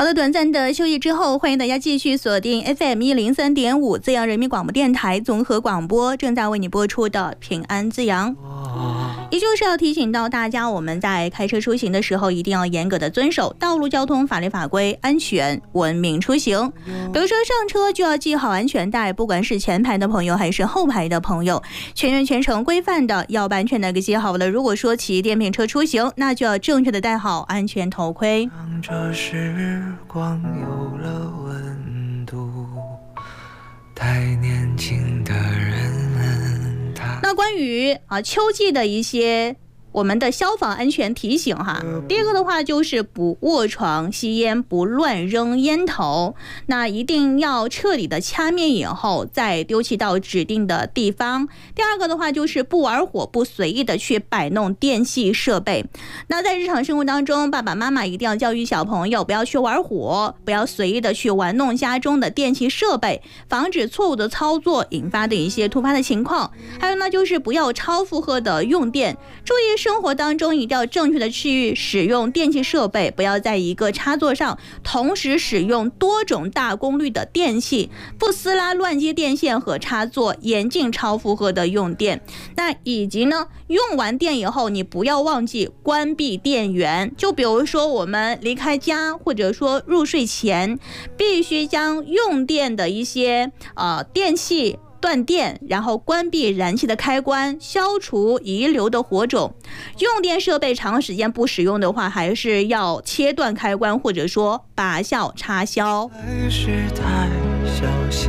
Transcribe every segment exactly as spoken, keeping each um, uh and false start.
好的，短暂的休息之后，欢迎大家继续锁定 F M 一零三点五资阳人民广播电台综合广播，正在为你播出的平安资阳。依旧是要提醒到大家，我们在开车出行的时候一定要严格的遵守道路交通法律法规，安全文明出行。比如说上车就要系好安全带，不管是前排的朋友还是后排的朋友，全员全程规范的要把安全带给系好了。如果说骑电瓶车出行，那就要正确的戴好安全头盔。 让这时光有了温度，太年轻的人他那关于啊秋季的一些我们的消防安全提醒哈，第一个的话就是不卧床吸烟，不乱扔烟头，那一定要彻底的掐灭以后再丢弃到指定的地方。第二个的话就是不玩火，不随意的去摆弄电器设备。那在日常生活当中，爸爸妈妈一定要教育小朋友不要去玩火，不要随意的去玩弄家中的电器设备，防止错误的操作引发的一些突发的情况。还有呢就是不要超负荷的用电，注意生活当中一定要正确的去使用电器设备，不要在一个插座上同时使用多种大功率的电器，不撕拉乱接电线和插座，严禁超负荷的用电。那以及呢，用完电以后你不要忘记关闭电源，就比如说我们离开家或者说入睡前，必须将用电的一些呃电器断电，然后关闭燃气的开关，消除遗留的火种。用电设备长时间不使用的话，还是要切断开关，或者说拔效插销。 还是太小心，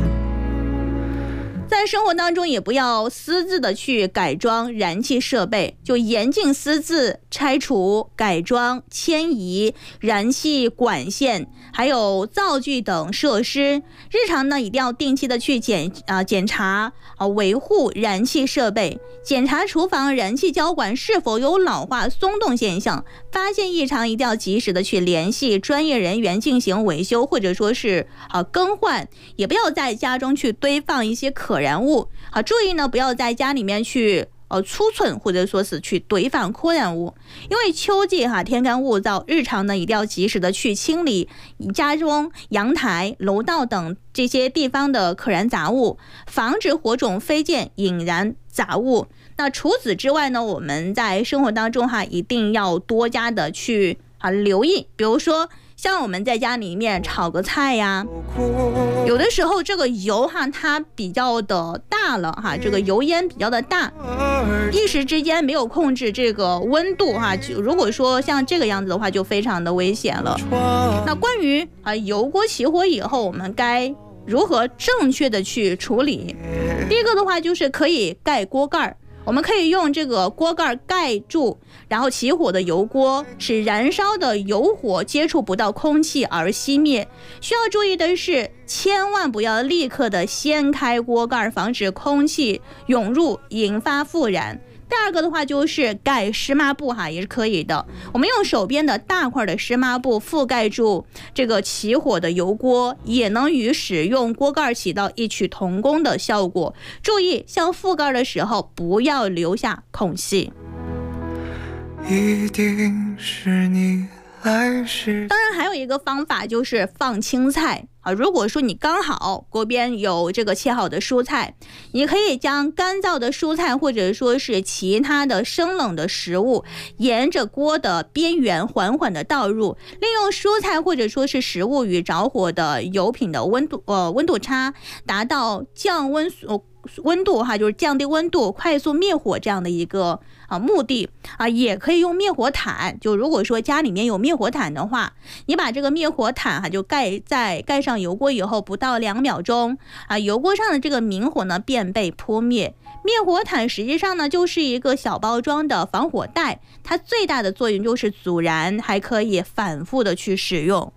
在生活当中也不要私自的去改装燃气设备，就严禁私自拆除、改装、迁移燃气管线还有灶具等设施。日常呢一定要定期的去检啊、呃、检查啊维护燃气设备，检查厨房燃气交管是否有老化松动现象，发现异常一定要及时的去联系专业人员进行维修或者说是啊更换，也不要在家中去堆放一些可燃物啊，注意呢不要在家里面去呃，储存或者说是去堆放可燃物，因为秋季哈天干物燥，日常呢一定要及时的去清理家中阳台、楼道等这些地方的可燃杂物，防止火种飞溅引燃杂物。那除此之外呢，我们在生活当中哈一定要多加的去啊留意，比如说像我们在家里面炒个菜呀，有的时候这个油哈它比较的大了哈，这个油烟比较的大，一时之间没有控制这个温度哈，就如果说像这个样子的话就非常的危险了。那关于啊油锅起火以后我们该如何正确的去处理，第一个的话就是可以盖锅盖，我们可以用这个锅盖盖住，然后起火的油锅，使燃烧的油火接触不到空气而熄灭。需要注意的是，千万不要立刻的掀开锅盖，防止空气涌入引发复燃。第二个的话就是盖湿抹布哈，也是可以的。我们用手边的大块的湿抹布覆盖住这个起火的油锅，也能与使用锅盖起到异曲同工的效果。注意，像覆盖的时候不要留下空隙。 一定是你来时。 当然还有一个方法就是放青菜啊，如果说你刚好锅边有这个切好的蔬菜，你可以将干燥的蔬菜或者说是其他的生冷的食物沿着锅的边缘缓缓的倒入，利用蔬菜或者说是食物与着火的油品的温度呃温度差，达到降温呃温度哈，就是降低温度、快速灭火这样的一个啊目的啊，也可以用灭火毯。就如果说家里面有灭火毯的话，你把这个灭火毯哈就盖在盖上油锅以后，不到两秒钟啊，油锅上的这个明火呢便被扑灭。灭火毯实际上呢就是一个小包装的防火袋，它最大的作用就是阻燃，还可以反复的去使用。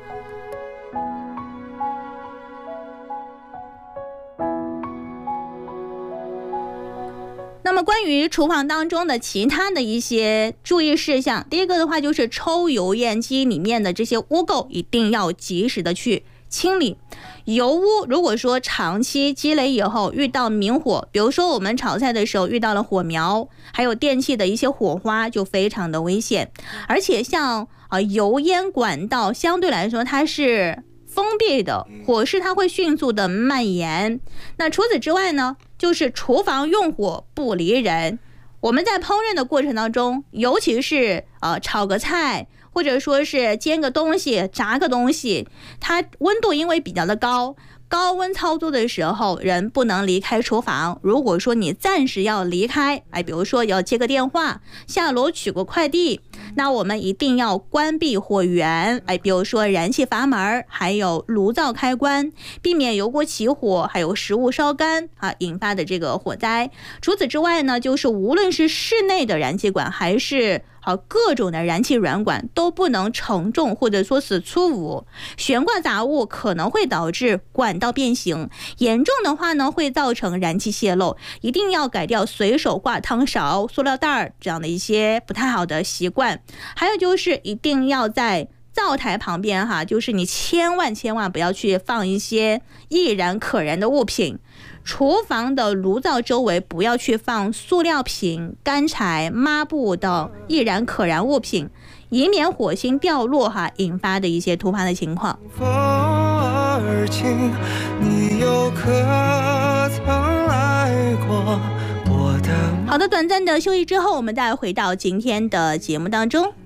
那么关于厨房当中的其他的一些注意事项，第一个的话就是抽油烟机里面的这些污垢一定要及时的去清理。油污如果说长期积累以后遇到明火，比如说我们炒菜的时候遇到了火苗，还有电器的一些火花，就非常的危险。而且像呃油烟管道相对来说它是封闭的，火势它会迅速的蔓延。那除此之外呢，就是厨房用火不离人。我们在烹饪的过程当中，尤其是呃炒个菜，或者说是煎个东西、炸个东西，它温度因为比较的高，高温操作的时候，人不能离开厨房。如果说你暂时要离开，哎，比如说要接个电话、下楼取个快递，那我们一定要关闭火源，哎，比如说燃气阀门，还有炉灶开关，避免油锅起火，还有食物烧干啊引发的这个火灾。除此之外呢，就是无论是室内的燃气管还是好，各种的燃气软管都不能承重或者说是粗武，悬挂杂物可能会导致管道变形，严重的话呢会造成燃气泄漏。一定要改掉随手挂汤勺、塑料袋这样的一些不太好的习惯。还有就是一定要在灶台旁边哈，就是你千万千万不要去放一些易燃可燃的物品。厨房的炉灶周围不要去放塑料瓶、干柴、抹布等易燃可燃物品，以免火星掉落哈引发的一些突发的情况。 风而起，你又可曾来过我的？ 好的，短暂的休息之后，我们再回到今天的节目当中。